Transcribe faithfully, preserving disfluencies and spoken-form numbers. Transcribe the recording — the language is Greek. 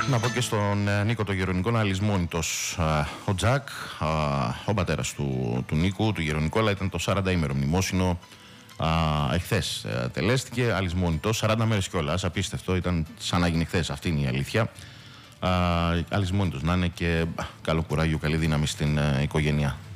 Να πω και στον Νίκο το Γερονικό να αλυσμόνητος. Ο Τζακ, ο πατέρας του, του Νίκου, του Γερονικού, αλλά ήταν το σαράντα ημέρο μνημόσυνο. Εχθές τελέστηκε, αλυσμόνητος, σαράντα μέρες κιόλας. Απίστευτο, ήταν σαν να γίνει χθες, αυτή είναι η αλήθεια. Αλυσμόνητος να είναι και καλό κουράγιο, καλή δύναμη στην οικογένεια.